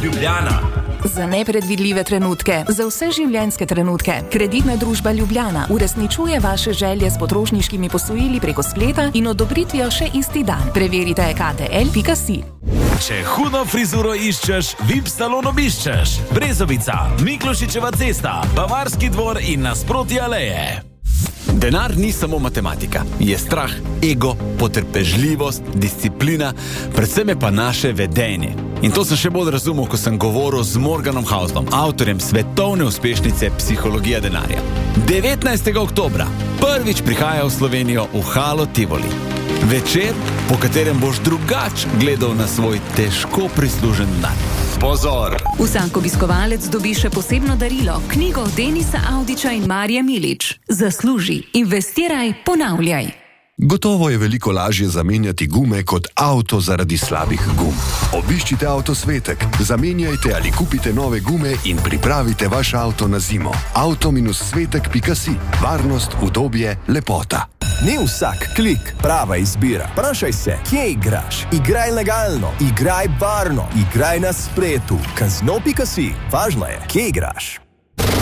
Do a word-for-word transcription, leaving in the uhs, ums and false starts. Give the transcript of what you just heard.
Ljubljana. Za nepredvidljive trenutke, za vse življenjske trenutke. Kreditna družba Ljubljana uresničuje vaše želje s potrošniškimi posojili preko spleta in odobritvijo še isti dan. Preverite k d l pika si. Če hudo frizuro iščeš, V I P salon obiščeš. Brezovica, Miklošičeva cesta, Bavarski dvor in nasproti aleje. Denar ni samo matematika. Je strah, ego, potrpežljivost, disciplina, predvsem je pa naše vedenje. In to sem še bolj razumel, ko sem govoril z Morganom Houselom, avtorjem svetovne uspešnice Psihologija denarja. devetnajstega oktobra prvič prihaja v Slovenijo v Halo Tivoli. Večer, po katerem boš drugač gledal na svoj težko prislužen denar. Pozor! Vsak obiskovalec dobi še posebno darilo, knjigo Denisa Avdića in Marije Milič. Zasluži, investiraj, ponavljaj. Gotovo je veliko lažje zamenjati gume kot avto zaradi slabih gum. Obiščite Avtosvetek, zamenjajte ali kupite nove gume in pripravite vaš avto na zimo. avto svetek pika si. Varnost, udobje, lepota. Ni vsak klik prava izbira. Vprašaj se, kje igraš? Igraj legalno, igraj varno, igraj na spletu. Kazino pika si. Važno je, kje igraš.